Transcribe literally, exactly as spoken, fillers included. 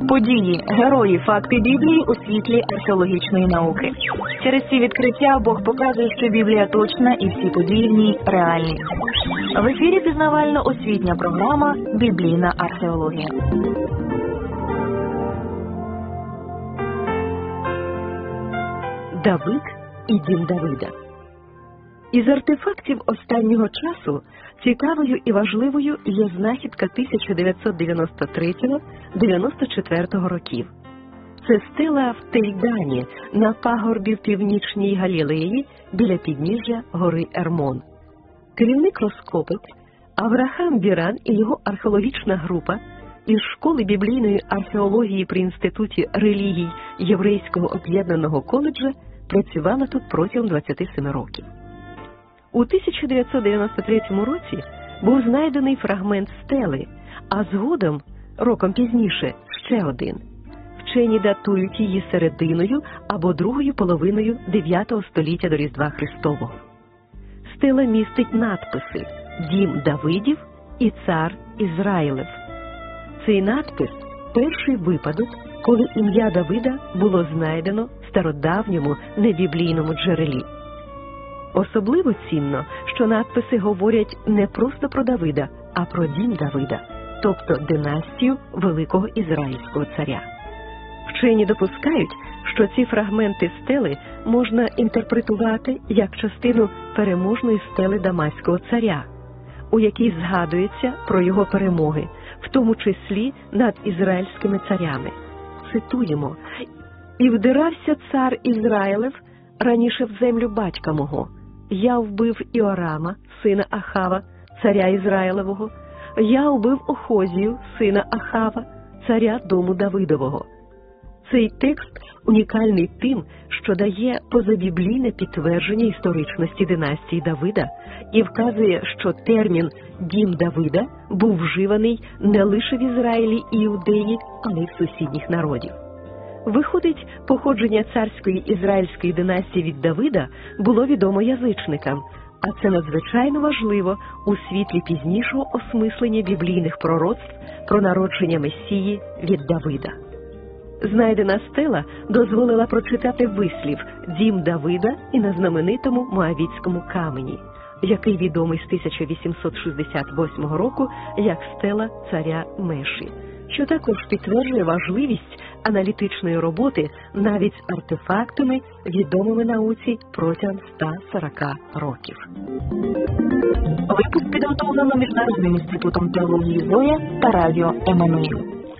Події, герої, факти Біблії у світлі археологічної науки. Через ці відкриття Бог показує, що Біблія точна і всі події в ній реальні. В ефірі пізнавально-освітня програма «Біблійна археологія». Давид і дім Давида. Із артефактів останнього часу цікавою і важливою є знахідка тисяча дев'ятсот дев'яносто третього — дев'яносто четвертого років. Це стела в Тельдані на пагорбі в північній Галілеї біля підніжжя гори Ермон. Керівник розкопок Авраам Біран і його археологічна група із школи біблійної археології при Інституті релігій Єврейського об'єднаного коледжа працювала тут протягом двадцяти семи років. У тисяча дев'ятсот дев'яносто третьому році був знайдений фрагмент стели, а згодом, роком пізніше, ще один. Вчені датують її серединою або другою половиною дев'ятого століття до Різдва Христового. Стела містить надписи «Дім Давидів» і «Цар Ізраїлев». Цей надпис – перший випадок, коли ім'я Давида було знайдено в стародавньому небіблійному джерелі. Особливо цінно, що надписи говорять не просто про Давида, а про дім Давида, тобто династію великого ізраїльського царя. Вчені допускають, що ці фрагменти стели можна інтерпретувати як частину переможної стели Дамаського царя, у якій згадується про його перемоги, в тому числі над ізраїльськими царями. Цитуємо: «І вдирався цар Ізраїлев раніше в землю батька мого. Я вбив Іорама, сина Ахава, царя Ізраїлевого. Я вбив Охозію, сина Ахава, царя дому Давидового». Цей текст унікальний тим, що дає позабіблійне підтвердження історичності династії Давида і вказує, що термін «дім Давида» був вживаний не лише в Ізраїлі і Іудеї, але й в сусідніх народів. Виходить, походження царської ізраїльської династії від Давида було відомо язичникам, а це надзвичайно важливо у світлі пізнішого осмислення біблійних пророцтв про народження Месії від Давида. Знайдена стела дозволила прочитати вислів «Дім Давида» і на знаменитому Моавітському камені, який відомий з тисяча вісімсот шістдесят восьмого року як стела царя Меші, що також підтверджує важливість аналітичної роботи навіть з артефактами, відомими науці протягом ста сорока років. Випуск підготовлено Міжнародним інститутом теології Зоя та радіо Еммануїл.